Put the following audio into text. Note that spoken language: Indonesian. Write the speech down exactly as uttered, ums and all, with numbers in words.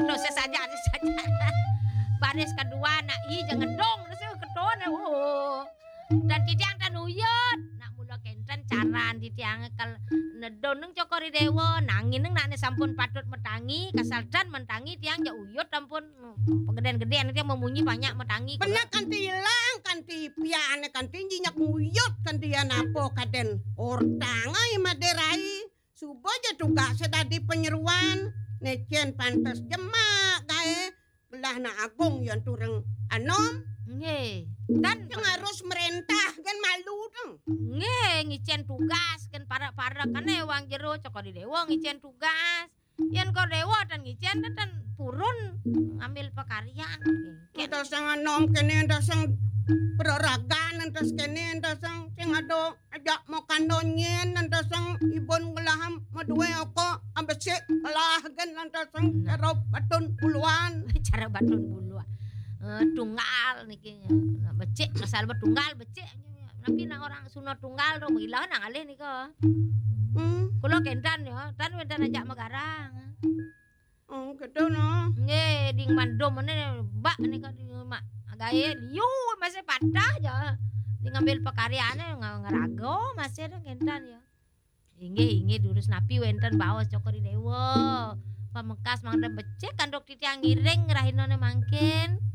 no sesaja sesaja. Baris kedua nak i jangan dong saya kedon oh. Dan titiang tan uyut nak mula kenten caran titiang kal nedon nang cokori dewa nangin nang nakne sampun patut metangi kasal dan mentangi tiang ja uyut ampun pegeden-geden tiang memunyi banyak metangi. Benak kan tilang kan ti piane kan tinggi nyak uyut kan dia napo kaden ortangai maderai subo aja tugas tadi penyeruan necen pantas jemak gae belah na agung yang tureng anom nggih dan yang harus merentah kan malu dong nggih ngicen tugas kan para-para kan wang jero cokori dewa ngicen tugas yen ko dewa dan ngicen dan purun ngambil pekaryan kita sang anom kene nda sang peraragan nda kene nda sang sing ado ajak mau kandonyen nda sang ibon ngelaham madue oko ambesik lah kan nda sang cara batun puluhan cara batun puluhan uh, tunggal niki becik masal betunggal becik tapi nang orang Sunda tunggal dong ilah nang alih nika hmm. Kula kendan ya tan wendan ajak megarang oh gitu no nggih ding mandom meneh bak nika di mak gawe liu masih patah ya di ngambil pekaryane ngerago masih ada kendan ya inggih inggih durus napi wenten bawas cokori dewa pamekas mangda becik kandok titiang ngiring rahinone mangkin